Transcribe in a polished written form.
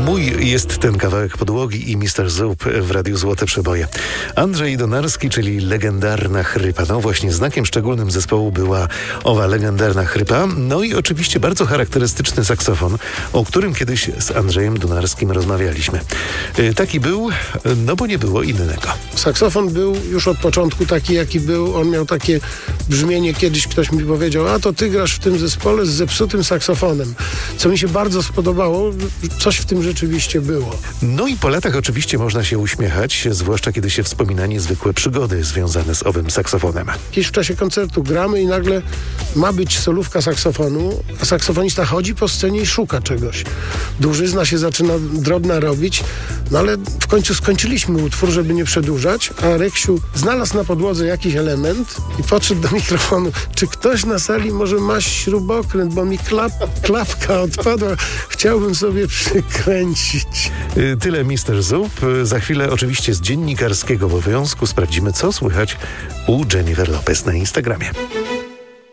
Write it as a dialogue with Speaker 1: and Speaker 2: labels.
Speaker 1: Mój jest ten kawałek podłogi i Mr. Zup w Radiu Złote Przeboje. Andrzej Donarski, czyli legendarna chrypa. No właśnie, znakiem szczególnym zespołu była owa legendarna chrypa. No i oczywiście bardzo charakterystyczny saksofon, o którym kiedyś z Andrzejem Donarskim rozmawialiśmy. Taki był, no bo nie było innego.
Speaker 2: Saksofon był już od początku taki, jaki był. On miał takie brzmienie, kiedyś ktoś mi powiedział, a to ty grasz w tym zespole z zepsutym saksofonem. Co mi się bardzo spodobało, coś w tym rzeczywiście było.
Speaker 1: No i po latach oczywiście można się uśmiechać, zwłaszcza kiedy się wspomina niezwykłe przygody związane z owym saksofonem.
Speaker 2: Kiedyś w czasie koncertu gramy i nagle ma być solówka saksofonu, a saksofonista chodzi po scenie i szuka czegoś. Dłużyzna się zaczyna drobna robić, no ale w końcu skończyliśmy utwór, żeby nie przedłużać, a Reksiu znalazł na podłodze jakiś element i podszedł do mikrofonu. Czy ktoś na sali może ma śrubokręt, bo mi klapka odpadła. Chciałbym sobie przykręcić.
Speaker 1: Tyle Mr. Zup. Za chwilę oczywiście z dziennikarskiego obowiązku sprawdzimy, co słychać u Jennifer Lopez na Instagramie.